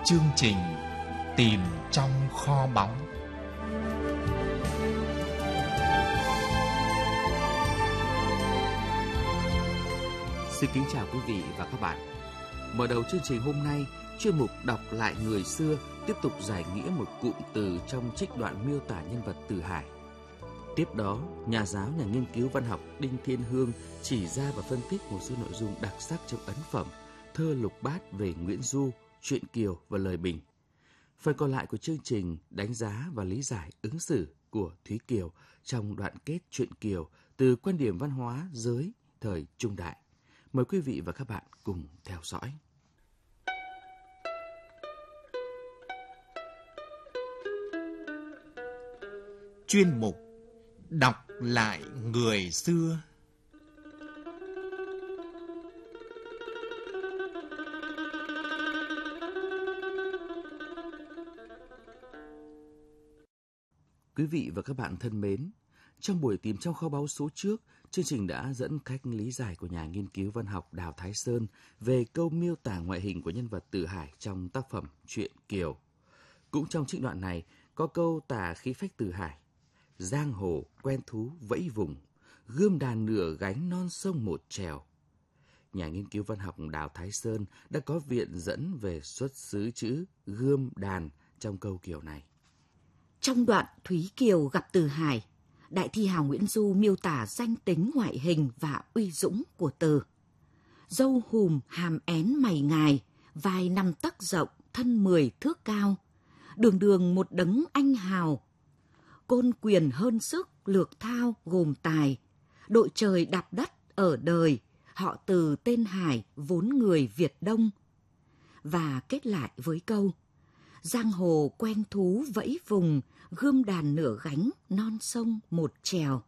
chương trình Tìm trong kho báu. Xin kính chào quý vị và các bạn. Mở đầu chương trình hôm nay, chuyên mục Đọc lại người xưa tiếp tục giải nghĩa một cụm từ trong trích đoạn miêu tả nhân vật Từ Hải. Tiếp đó, nhà giáo, nhà nghiên cứu văn học Đinh Thiên Hương chỉ ra và phân tích một số nội dung đặc sắc trong ấn phẩm Thơ Lục Bát về Nguyễn Du, Truyện Kiều và Lời Bình. Phần còn lại của chương trình đánh giá và lý giải ứng xử của Thúy Kiều trong đoạn kết Truyện Kiều từ quan điểm văn hóa giới thời Trung Đại. Mời quý vị và các bạn cùng theo dõi. Chuyên mục Đọc lại người xưa. Quý vị và các bạn thân mến, trong buổi tìm trong kho báu số trước, chương trình đã dẫn khách lý giải của nhà nghiên cứu văn học Đào Thái Sơn về câu miêu tả ngoại hình của nhân vật Từ Hải trong tác phẩm Truyện Kiều. Cũng trong trích đoạn này, có câu tả khí phách Từ Hải: giang hồ quen thú vẫy vùng, gươm đàn nửa gánh non sông một trèo. Nhà nghiên cứu văn học Đào Thái Sơn đã có viện dẫn về xuất xứ chữ gươm đàn trong câu Kiều này. Trong đoạn Thúy Kiều gặp Từ Hải, đại thi hào Nguyễn Du miêu tả danh tính, ngoại hình và uy dũng của Từ. Râu hùm, hàm én mày ngài, vai 5 tấc rộng, thân 10 thước cao, đường đường một đấng anh hào. Côn quyền hơn sức, lược thao gồm tài, đội trời đạp đất ở đời, họ Từ tên Hải vốn người Việt Đông. Và kết lại với câu: giang hồ quen thú vẫy vùng, gươm đàn nửa gánh, non sông một trèo.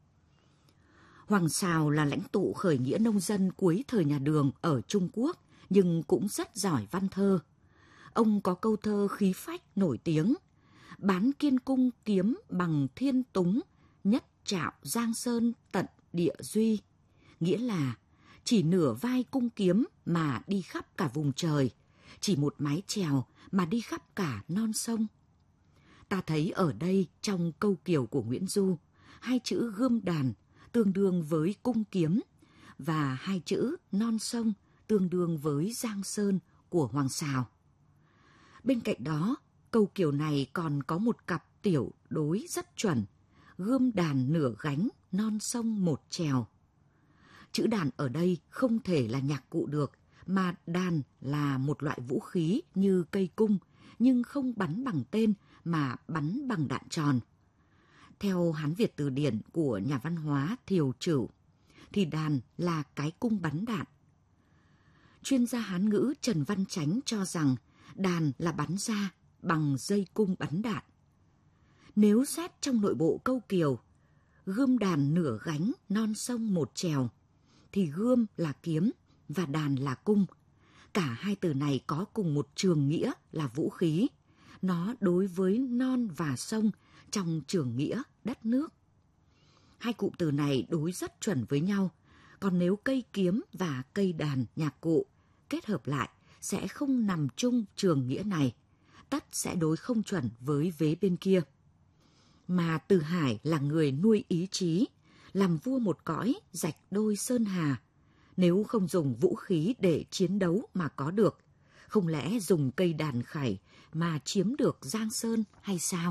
Hoàng Sào là lãnh tụ khởi nghĩa nông dân cuối thời nhà Đường ở Trung Quốc, nhưng cũng rất giỏi văn thơ. Ông có câu thơ khí phách nổi tiếng: bán kiên cung kiếm bằng thiên túng, nhất trạo giang sơn tận địa duy. Nghĩa là chỉ nửa vai cung kiếm mà đi khắp cả vùng trời, chỉ một mái chèo mà đi khắp cả non sông. Ta thấy ở đây trong câu Kiều của Nguyễn Du, hai chữ gươm đàn tương đương với cung kiếm và hai chữ non sông tương đương với giang sơn của Hoàng Sào. Bên cạnh đó, câu Kiều này còn có một cặp tiểu đối rất chuẩn: gươm đàn nửa gánh, non sông một trèo. Chữ đàn ở đây không thể là nhạc cụ được, mà đàn là một loại vũ khí như cây cung, nhưng không bắn bằng tên mà bắn bằng đạn tròn. Theo Hán Việt Từ Điển của nhà văn hóa Thiều Trửu, thì đàn là cái cung bắn đạn. Chuyên gia Hán ngữ Trần Văn Chánh cho rằng đàn là bắn ra bằng dây cung bắn đạn. Nếu xét trong nội bộ câu Kiều, gươm đàn nửa gánh, non sông một trèo, thì gươm là kiếm và đàn là cung. Cả hai từ này có cùng một trường nghĩa là vũ khí. Nó đối với non và sông trong trường nghĩa đất nước. Hai cụm từ này đối rất chuẩn với nhau. Còn nếu cây kiếm và cây đàn nhạc cụ kết hợp lại sẽ không nằm chung trường nghĩa này, tất sẽ đối không chuẩn với vế bên kia. Mà Từ Hải là người nuôi ý chí, làm vua một cõi, rạch đôi sơn hà. Nếu không dùng vũ khí để chiến đấu mà có được, không lẽ dùng cây đàn khải mà chiếm được giang sơn hay sao?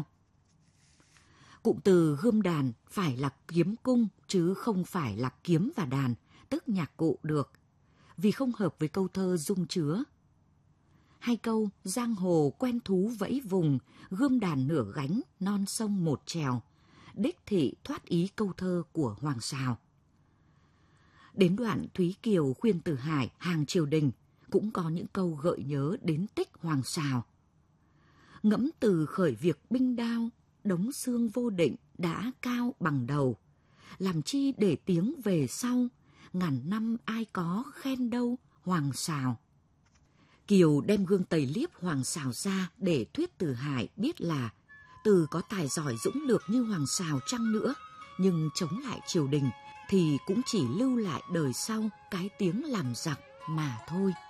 Cụm từ gươm đàn phải là kiếm cung chứ không phải là kiếm và đàn, tức nhạc cụ được, vì không hợp với câu thơ dung chứa. Hai câu giang hồ quen thú vẫy vùng, gươm đàn nửa gánh, non sông một trèo đích thị thoát ý câu thơ của Hoàng Sào. Đến đoạn Thúy Kiều khuyên Từ Hải hàng triều đình cũng có những câu gợi nhớ đến tích Hoàng Sào. Ngẫm từ khởi việc binh đao, đống xương vô định đã cao bằng đầu. Làm chi để tiếng về sau, ngàn năm ai có khen đâu Hoàng Sào. Kiều đem gương tẩy liếp Hoàng Sào ra để thuyết Từ Hải biết là Từ có tài giỏi dũng lược như Hoàng Sào chăng nữa, nhưng chống lại triều đình thì cũng chỉ lưu lại đời sau cái tiếng làm giặc mà thôi.